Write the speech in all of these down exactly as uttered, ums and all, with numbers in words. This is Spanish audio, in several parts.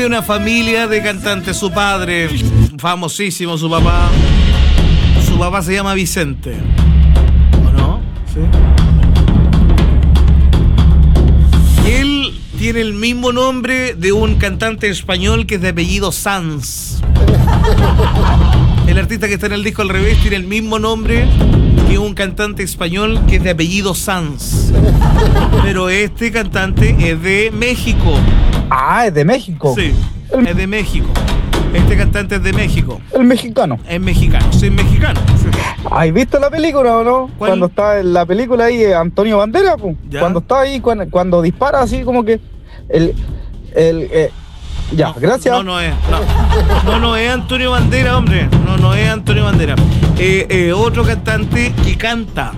una familia de cantantes. Su padre, famosísimo, su papá. Su papá se llama Vicente. ¿O no? Sí. Y él tiene el mismo nombre de un cantante español que es de apellido Sanz. El artista que está en el disco al revés tiene el mismo nombre que un cantante español que es de apellido Sanz. Pero este cantante es de México. Ah, es de México. Sí, es de México. Este cantante es de México. El mexicano. Es mexicano, sí, mexicano. Sí. ¿Has visto la película o no? ¿Cuál? Cuando está en la película ahí Antonio Banderas, pues. ¿Ya? Cuando está ahí, cuando, cuando dispara así como que el... el eh, ya, No, gracias. No, no es. No. no, no es Antonio Banderas, hombre. No, no es Antonio Banderas. Eh, eh, otro cantante que canta.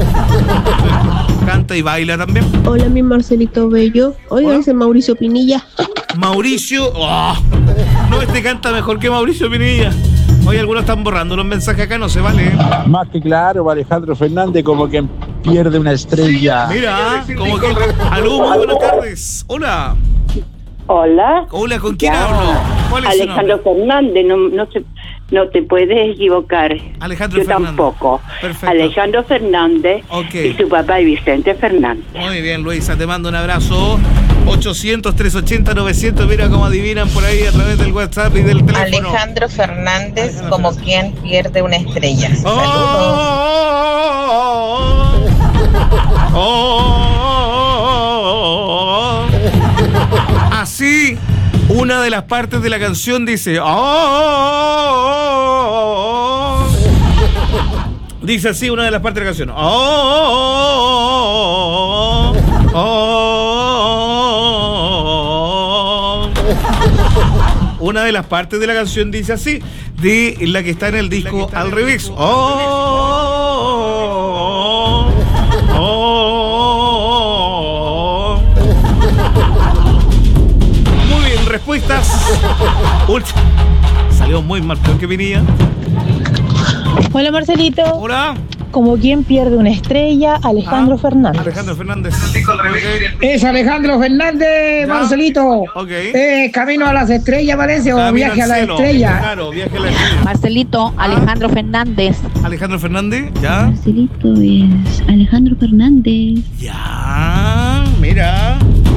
Canta y baila también. Hola, mi Marcelito Bello. Oiga, ese Mauricio Pinilla. Mauricio. Oh, no, este canta mejor que Mauricio Pinilla. Hoy algunos están borrando los mensajes acá, no se vale. Más que claro, Alejandro Fernández como que pierde una estrella. Mira, como que. Aló, muy buenas tardes. Hola. Hola. Hola, ¿con quién Ya. hablo? ¿Cuál es su Alejandro nombre? Fernández, no, no, se, no te puedes equivocar. Alejandro Yo Fernández. tampoco. Perfecto. Alejandro Fernández Ok. y su papá es Vicente Fernández. Muy bien, Luisa, te mando un abrazo. ochocientos, trescientos ochenta, novecientos, mira cómo adivinan por ahí a través del WhatsApp y del teléfono. Alejandro Fernández Alejandro como Fernández. quien pierde una estrella. Oh, Saludos. oh, oh, oh, oh. Así, una de las partes de la canción dice. Oh, oh, oh, oh. Dice así una de las partes de la canción. Oh, oh, oh, oh, oh. Una de las partes de la canción dice así, de la que está en el disco al revés. Oh, oh, oh, oh. Muy bien, respuestas. Ulti- Salió muy mal, ¿por qué venía? Hola, Marcelito. Hola. Como quien pierde una estrella, Alejandro Ah, Fernández. Alejandro Fernández. Es Alejandro Fernández, Ya. Marcelito. Ok. Eh, Camino a las Estrellas, Valencia, o Camino Viaje a al la cielo. Estrella. Claro, viaje a la estrella. Marcelito, Alejandro Fernández. Alejandro Fernández, ya. Marcelito es Alejandro Fernández. Ya, mira.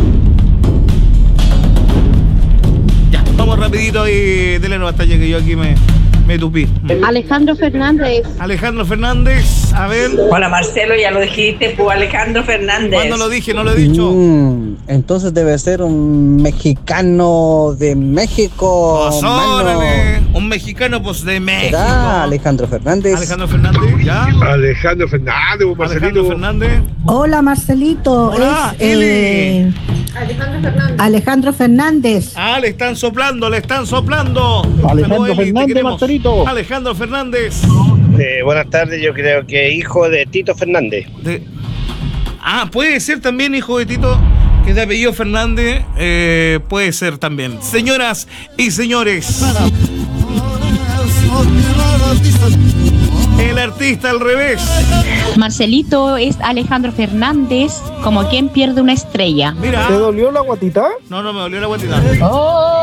Ya, vamos rapidito y dele no hasta que yo aquí me, me tupí. Alejandro Fernández. Alejandro Fernández, a ver. Hola Marcelo, ya lo dijiste, pues Alejandro Fernández. ¿Cuándo lo dije? No lo he dicho. Mm, entonces debe ser un mexicano de México. Pues, órale, un mexicano pues de México. ¿Será Alejandro Fernández? Alejandro Fernández, ya. Alejandro Fernández, Marcelito. Alejandro Fernández. Hola, Marcelito. Hola, es, Eli. eh, Alejandro Fernández. Alejandro Fernández. Ah, le están soplando, le están soplando. Alejandro Saludos, Eli, te Fernández, queremos. Marcelito. Alejandro Fernández. Eh, buenas tardes, yo creo que hijo de Tito Fernández. De- Ah, puede ser también hijo de Tito, que es de apellido Fernández. Eh, puede ser también. Señoras y señores, el artista al revés. Marcelito es Alejandro Fernández como quien pierde una estrella. Mira. ¿Te dolió la guatita? No, no me dolió la guatita. Oh,